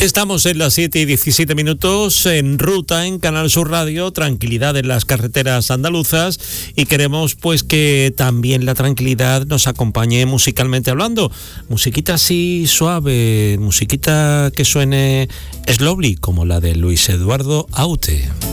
Estamos en las 7:17 en ruta en Canal Sur Radio, tranquilidad en las carreteras andaluzas, y queremos pues que también la tranquilidad nos acompañe musicalmente hablando. Musiquita así suave, musiquita que suene slowly, como la de Luis Eduardo Aute.